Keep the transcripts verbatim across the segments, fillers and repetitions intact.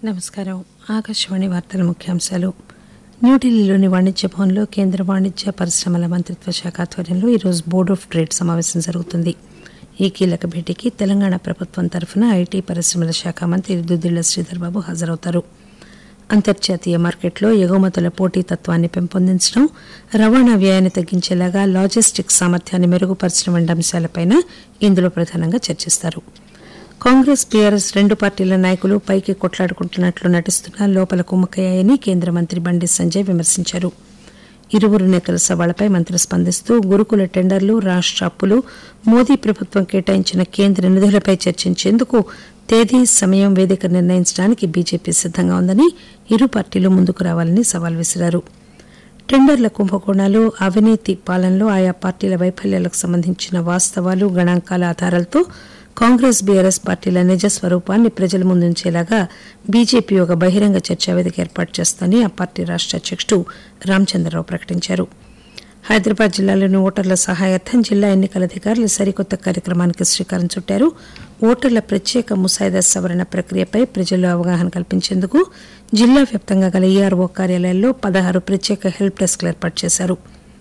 నమస్కారం. ఆకాశవాణి వార్తల ముఖ్యాంశాలు. న్యూఢిల్లీలోని వాణిజ్య భవన్లో కేంద్ర వాణిజ్య పరిశ్రమల మంత్రిత్వ శాఖ ఆధ్వర్యంలో ఈరోజు బోర్డ్ ఆఫ్ ట్రేడ్ సమావేశం జరుగుతుంది. ఈ కీలక భేటీకి తెలంగాణ ప్రభుత్వం తరఫున ఐటీ పరిశ్రమల శాఖ మంత్రి దుద్దిళ్ల శ్రీధర్ బాబు హాజరవుతారు. అంతర్జాతీయ మార్కెట్లో ఎగుమతుల పోటీతత్వాన్ని పెంపొందించడం, రవాణా వ్యయాన్ని తగ్గించేలాగా లాజిస్టిక్స్ సామర్థ్యాన్ని మెరుగుపరచడం వంటి అంశాలపై ఇందులో ప్రధానంగా చర్చిస్తారు. కాంగ్రెస్, బీఆర్ఎస్ రెండు పార్టీల నాయకులు పైకి కొట్లాడుకుంటున్నట్లు నటిస్తున్నా లోపల కుమ్మక్కయ్యాయని కేంద్ర మంత్రి బండి సంజయ్ విమర్శించారు. ఇరువురు నేతల సవాళ్లపై మంత్రి స్పందిస్తూ గురుకుల టెండర్లు, రాష్ట అప్పులు, మోదీ ప్రభుత్వం కేటాయించిన కేంద్ర నిధులపై చర్చించేందుకు తేదీ, సమయం, వేదిక నిర్ణయించడానికి బీజేపీ సిద్దంగా ఉందని, ఇరు పార్టీలు ముందుకు రావాలని సవాల్ విసిరారు. టెండర్ల కుంభకోణాలు, అవినీతి పాలనలో ఆయా పార్టీల వైఫల్యాలకు సంబంధించిన వాస్తవాలు, గణాంకాల ఆధారాలతో కాంగ్రెస్, బీఆర్ఎస్ పార్టీల నిజ స్వరూపాన్ని ప్రజల ముందుంచేలాగా బీజేపీ ఒక బహిరంగ చర్చా వేదిక ఏర్పాటు చేస్తుందని ఆ పార్టీ రాష్ట అధ్యకుడు రామచంద్రరావు ప్రకటించారు. హైదరాబాద్ జిల్లాలోని ఓటర్ల సహాయార్థం జిల్లా ఎన్నికల అధికారులు సరికొత్త కార్యక్రమానికి శ్రీకారం చుట్టారు. ఓటర్ల ప్రత్యేక ముసాయిదా సవరణ ప్రక్రియపై ప్రజల్లో అవగాహన కల్పించేందుకు జిల్లా వ్యాప్తంగా గల ఈఆర్ఓ కార్యాలయాల్లో పదహారు ప్రత్యేక హెల్ప్ డెస్క్లు ఏర్పాటు చేశారు.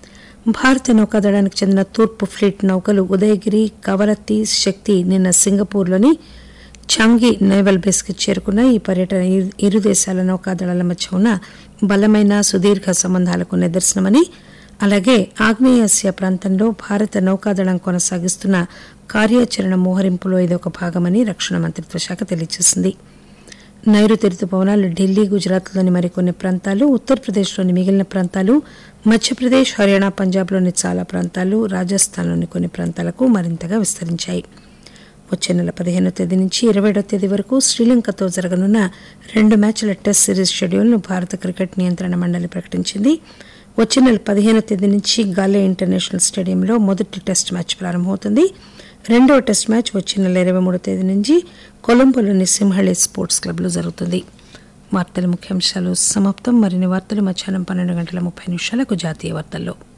భారత నౌకాదళానికి చెందిన తూర్పు ఫ్లీట్ నౌకలు ఉదయగిరి, కవరత్తి, శక్తి నిన్న సింగపూర్లోని చాంగి నేవల్ బేస్కి చేరుకున్న ఈ పర్యటన ఇరు దేశాల నౌకాదళాల మధ్య ఉన్న బలమైన సుదీర్ఘ సంబంధాలకు నిదర్శనమని, అలాగే ఆగ్నేయాసియా ప్రాంతంలో భారత నౌకాదళం కొనసాగిస్తున్న కార్యాచరణ మోహరింపులో ఇదొక భాగమని రక్షణ మంత్రిత్వ శాఖ తెలియజేసింది. నైరుతి రుతుపవనాలు ఢిల్లీ, గుజరాత్లోని మరికొన్ని ప్రాంతాలు, ఉత్తరప్రదేశ్లోని మిగిలిన ప్రాంతాలు, మధ్యప్రదేశ్, హర్యానా, పంజాబ్లోని చాలా ప్రాంతాలు, రాజస్థాన్లోని కొన్ని ప్రాంతాలకు మరింతగా విస్తరించాయి. వచ్చే నెల పదిహేనో తేదీ నుంచి ఇరవై ఏడో తేదీ వరకు శ్రీలంకతో జరగనున్న రెండు మ్యాచ్ల టెస్ట్ సిరీస్ షెడ్యూల్ను భారత క్రికెట్ నియంత్రణ మండలి ప్రకటించింది. వచ్చే నెల పదిహేనో తేదీ నుంచి గాలే ఇంటర్నేషనల్ స్టేడియంలో మొదటి టెస్ట్ మ్యాచ్ ప్రారంభమవుతుంది. రెండవ టెస్ట్ మ్యాచ్ వచ్చే నెల ఇరవై మూడో తేదీ నుంచి కొలంబోలోని సింహళి స్పోర్ట్స్ క్లబ్లో జరుగుతుంది. వార్తల ముఖ్యాంశాలు సమాప్తం. మరిన్ని వార్తలు మధ్యాహ్నం పన్నెండు గంటల ముప్పై నిమిషాలకు జాతీయ వార్తల్లో.